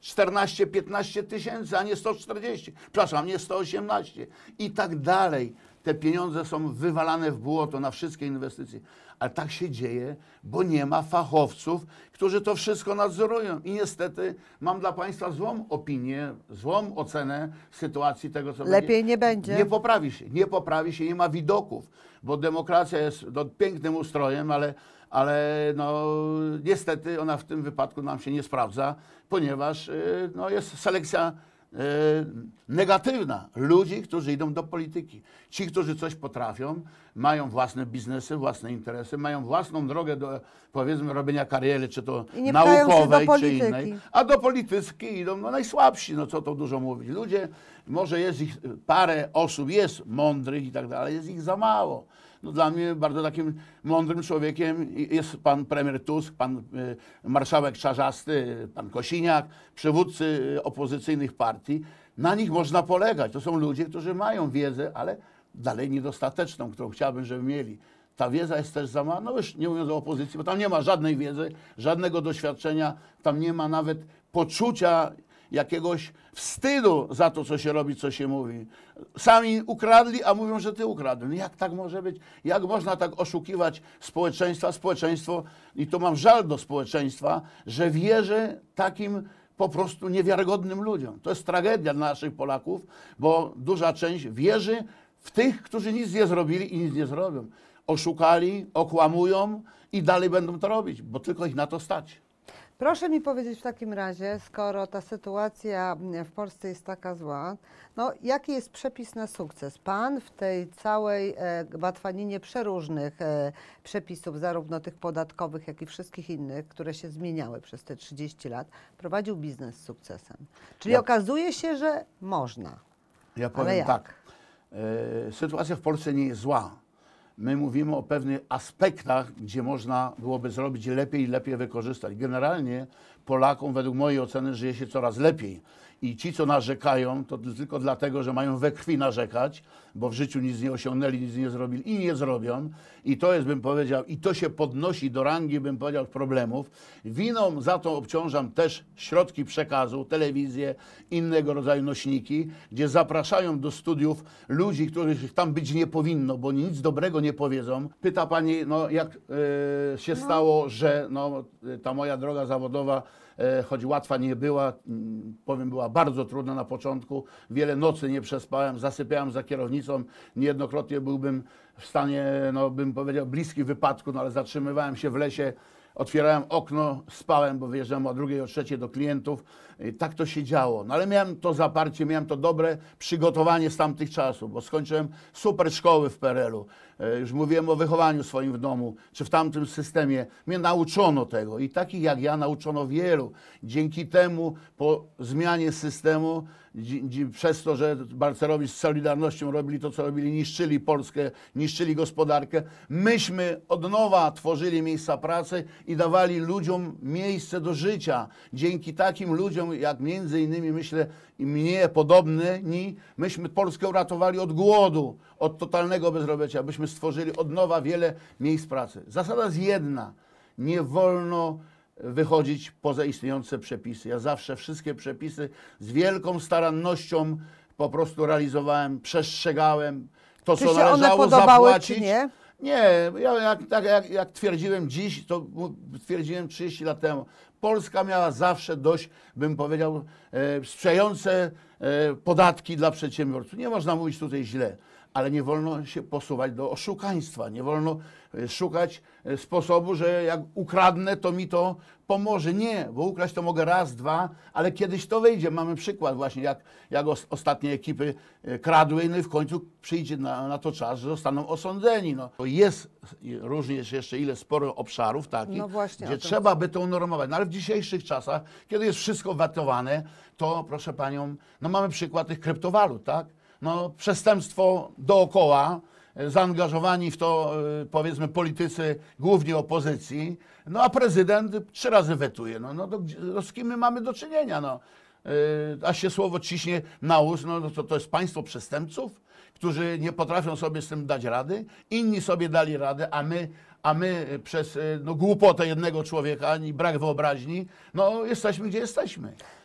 14-15 tysięcy, a nie 140, przepraszam, nie 118 i tak dalej. Te pieniądze są wywalane w błoto na wszystkie inwestycje. Ale tak się dzieje, bo nie ma fachowców, którzy to wszystko nadzorują. I niestety mam dla Państwa złą opinię, złą ocenę sytuacji tego, co Lepiej nie będzie. Nie poprawi się, nie ma widoków, bo demokracja jest pięknym ustrojem, ale no, niestety ona w tym wypadku nam się nie sprawdza, ponieważ no, jest selekcja negatywna ludzi, którzy idą do polityki. Ci, którzy coś potrafią, mają własne biznesy, własne interesy, mają własną drogę do, powiedzmy, robienia kariery, czy to naukowej, czy innej. A do polityki idą no, najsłabsi, no co to dużo mówić. Ludzie, może jest ich parę osób, jest mądrych i tak dalej, jest ich za mało. No, dla mnie bardzo takim mądrym człowiekiem jest pan premier Tusk, pan marszałek Czarzasty, pan Kosiniak, przywódcy opozycyjnych partii. Na nich można polegać. To są ludzie, którzy mają wiedzę, ale dalej niedostateczną, którą chciałbym, żeby mieli. Ta wiedza jest też za mała, no już nie mówiąc o opozycji, bo tam nie ma żadnej wiedzy, żadnego doświadczenia, tam nie ma nawet poczucia jakiegoś wstydu za to, co się robi, co się mówi. Sami ukradli, a mówią, że ty ukradłeś. No jak tak może być? Jak można tak oszukiwać społeczeństwa? Społeczeństwo, i to mam żal do społeczeństwa, że wierzy takim po prostu niewiarygodnym ludziom. To jest tragedia dla naszych Polaków, bo duża część wierzy w tych, którzy nic nie zrobili i nic nie zrobią. Oszukali, okłamują i dalej będą to robić, bo tylko ich na to stać. Proszę mi powiedzieć w takim razie, skoro ta sytuacja w Polsce jest taka zła, no jaki jest przepis na sukces? Pan w tej całej batwaninie przeróżnych przepisów, zarówno tych podatkowych, jak i wszystkich innych, które się zmieniały przez te 30 lat, prowadził biznes z sukcesem. Czyli okazuje się, że można. Ja powiem tak, sytuacja w Polsce nie jest zła. My mówimy o pewnych aspektach, gdzie można byłoby zrobić lepiej i lepiej wykorzystać. Generalnie Polakom, według mojej oceny, żyje się coraz lepiej. I ci, co narzekają, to tylko dlatego, że mają we krwi narzekać, bo w życiu nic nie osiągnęli, nic nie zrobili i nie zrobią. I to jest, bym powiedział, i to się podnosi do rangi, bym powiedział, problemów. Winą za to obciążam też środki przekazu, telewizję, innego rodzaju nośniki, gdzie zapraszają do studiów ludzi, których tam być nie powinno, bo nic dobrego nie powiedzą. Pyta pani, no jak się stało, że no, ta moja droga zawodowa, choć łatwa nie była, powiem, była bardzo trudna na początku. Wiele nocy nie przespałem, zasypiałem za kierownicą. Niejednokrotnie byłbym w stanie, no bym powiedział, bliski wypadku, no ale zatrzymywałem się w lesie, otwierałem okno, spałem, bo wyjeżdżałem o 2, o 3 do klientów. I tak to się działo. No ale miałem to zaparcie, miałem to dobre przygotowanie z tamtych czasów, bo skończyłem super szkoły w PRL-u. Już mówiłem o wychowaniu swoim w domu, czy w tamtym systemie. Mnie nauczono tego i takich jak ja nauczono wielu. Dzięki temu po zmianie systemu, przez to, że Balcerowicz z Solidarnością robili to, co robili, niszczyli Polskę, niszczyli gospodarkę, myśmy od nowa tworzyli miejsca pracy i dawali ludziom miejsce do życia. Dzięki takim ludziom, jak między innymi, myślę, i mnie podobni, myśmy Polskę uratowali od głodu, od totalnego bezrobocia, byśmy stworzyli od nowa wiele miejsc pracy. Zasada jest jedna. Nie wolno wychodzić poza istniejące przepisy. Ja zawsze wszystkie przepisy z wielką starannością po prostu realizowałem, przestrzegałem to, co należało zapłacić. Czy nie? Nie, jak twierdziłem dziś, to twierdziłem 30 lat temu. Polska miała zawsze dość, bym powiedział, sprzyjające podatki dla przedsiębiorców. Nie można mówić tutaj źle, ale nie wolno się posuwać do oszukaństwa. Nie wolno szukać sposobu, że jak ukradnę, to mi to pomoże. Nie, bo ukraść to mogę raz, dwa, ale kiedyś to wyjdzie. Mamy przykład właśnie, jak ostatnie ekipy kradły, no i w końcu przyjdzie na to czas, że zostaną osądzeni. No, jest również jeszcze ile sporo obszarów takich, no właśnie, gdzie trzeba by to unormować. No ale w dzisiejszych czasach, kiedy jest wszystko wetowane, to proszę panią, no mamy przykład tych kryptowalut, tak? No, przestępstwo dookoła, zaangażowani w to, powiedzmy, politycy, głównie opozycji, no a prezydent 3 razy wetuje. No z kim my mamy do czynienia? No? A się słowo ciśnie na ust, no to jest państwo przestępców, którzy nie potrafią sobie z tym dać rady, inni sobie dali radę, a my przez głupotę jednego człowieka i brak wyobraźni, no jesteśmy gdzie jesteśmy.